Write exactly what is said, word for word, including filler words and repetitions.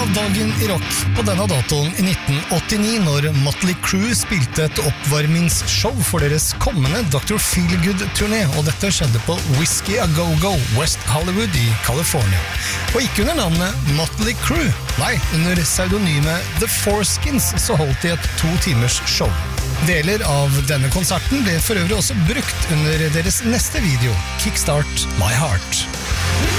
av dagen i rock på denne datoen i nitten åttini når Motley Crue spilte et oppvarmingsshow for deres kommende doktor Feelgood-turné, og dette skjedde på Whiskey A Go Go, West Hollywood i California. Og ikke under navnet Motley Crue, nei, under pseudonymet The Foreskins så holdt de et to timers show. Deler av denne konserten ble for øvrig også brukt under deres neste video, Kickstart My Heart.